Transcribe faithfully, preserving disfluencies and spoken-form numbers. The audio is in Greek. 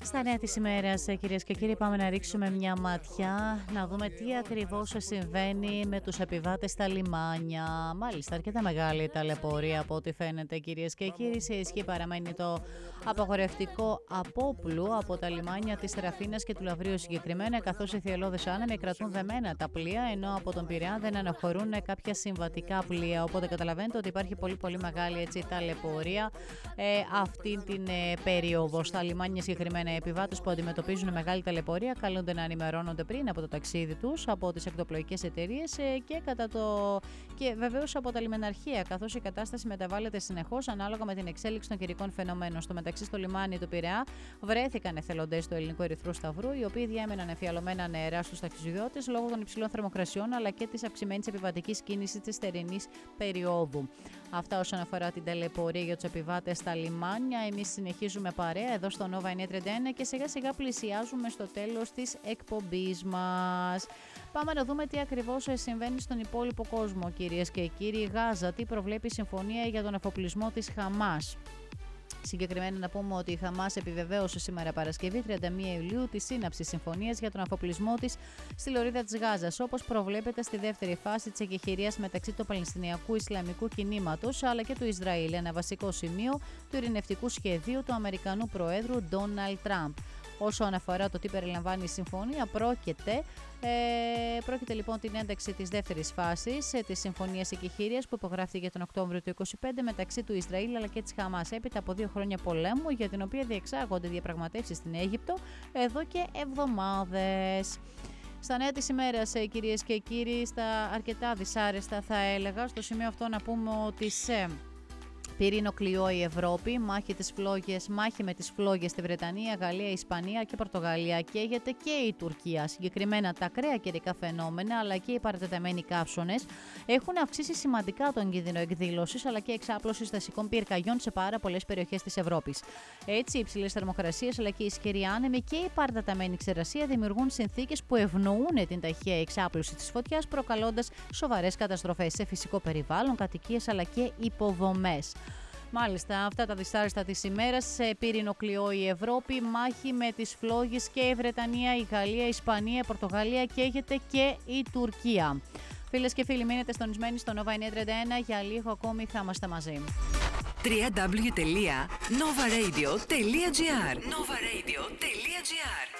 Στα νέα της ημέρας, κυρίες και κύριοι, πάμε να ρίξουμε μια ματιά, να δούμε τι ακριβώς συμβαίνει με τους επιβάτες στα λιμάνια. Μάλιστα, αρκετά μεγάλη ταλαιπωρία από ό,τι φαίνεται, κυρίες και κύριοι. Σε ισχύ παραμένει το απαγορευτικό απόπλου από τα λιμάνια της Ραφίνας και του Λαυρίου συγκεκριμένα, καθώς οι θυελλώδες άνεμοι κρατούν δεμένα τα πλοία, ενώ από τον Πειραιά δεν αναχωρούν κάποια συμβατικά πλοία. Οπότε καταλαβαίνετε ότι υπάρχει πολύ πολύ μεγάλη έτσι, ταλαιπωρία ε, αυτή την ε, περίοδο. Στα λιμάνια συγκεκριμένα, οι επιβάτες που αντιμετωπίζουν μεγάλη ταλαιπωρία καλούνται να ενημερώνονται πριν από το ταξίδι τους από τις εκτοπλοϊκές εταιρείες ε, και, κατά το... και βεβαίως από τα λιμεναρχεία, καθώς η κατάσταση μεταβάλλεται συνεχώς ανάλογα με την εξέλιξη των καιρικών φαινομένων. Στο μεταξύ, στο λιμάνι του Πειραιά βρέθηκαν εθελοντές του Ελληνικού Ερυθρού Σταυρού, οι οποίοι διέμεναν εμφιαλωμένα νερά στους ταξιδιώτες λόγω των υψηλών θερμοκρασιών αλλά και της αυξημένης επιβατικής κίνησης της θερινής περίοδου. Αυτά όσον αφορά την ταλαιπωρία για τους επιβάτες στα λιμάνια. Εμείς συνεχίζουμε παρέα εδώ στο Nova εννιακόσια τριάντα ένα και σιγά σιγά πλησιάζουμε στο τέλος της εκπομπής μας. Πάμε να δούμε τι ακριβώς συμβαίνει στον υπόλοιπο κόσμο, κυρίες και κύριοι. Γάζα, τι προβλέπει η συμφωνία για τον αφοπλισμό της Χαμάς. Συγκεκριμένα να πούμε ότι η Χαμάς επιβεβαίωσε σήμερα Παρασκευή τριάντα μία Ιουλίου τη σύναψη συμφωνίας για τον αφοπλισμό της στη λωρίδα της Γάζας, όπως προβλέπεται στη δεύτερη φάση της εκεχηρίας μεταξύ του Παλαιστινιακού Ισλαμικού Κινήματος αλλά και του Ισραήλ, ένα βασικό σημείο του ειρηνευτικού σχεδίου του Αμερικανού Προέδρου Ντόναλντ Τραμπ. Όσον αφορά το τι περιλαμβάνει η συμφωνία, πρόκειται, ε, πρόκειται λοιπόν την ένταξη της δεύτερης φάσης ε, της συμφωνίας εκεχηρίας που υπογράφηκε τον Οκτώβριο του είκοσι πέντε μεταξύ του Ισραήλ αλλά και της Χαμάς, έπειτα από δύο χρόνια πολέμου για την οποία διεξάγονται διαπραγματεύσεις στην Αίγυπτο εδώ και εβδομάδες. Στα νέα της ημέρας, ε, κυρίες και κύριοι, στα αρκετά δυσάρεστα θα έλεγα, στο σημείο αυτό να πούμε ότι σε πυρήνο κλειό η Ευρώπη, μάχη, τις φλόγες, μάχη με τις φλόγες στη Βρετανία, Γαλλία, Ισπανία και Πορτογαλία. Καίγεται και η Τουρκία. Συγκεκριμένα τα ακραία καιρικά φαινόμενα αλλά και οι παρατεταμένοι καύσωνες έχουν αυξήσει σημαντικά τον κίνδυνο εκδήλωσης αλλά και εξάπλωσης δασικών πυρκαγιών σε πάρα πολλές περιοχές της Ευρώπης. Έτσι, οι υψηλές θερμοκρασίες αλλά και οι ισχυροί άνεμοι και η παρατεταμένη ξερασία δημιουργούν συνθήκες που ευνοούν την ταχεία εξάπλωση της φωτιάς, προκαλώντας σοβαρές καταστροφές σε φυσικό περιβάλλον, κατοικίες αλλά και υποδομές. Μάλιστα, αυτά τα δυσάρεστα της ημέρας. Σε πύρινο κλειό η Ευρώπη, μάχη με τις φλόγες και η Βρετανία, η Γαλλία, η Ισπανία, η Πορτογαλία, καίγεται και η Τουρκία. Φίλες και φίλοι, μείνετε στονισμένοι στο Nova εννιακόσια τριάντα ένα, για λίγο ακόμη θα είμαστε μαζί. double-u double-u double-u τελεία nova radio τελεία gr Nova radio τελεία gr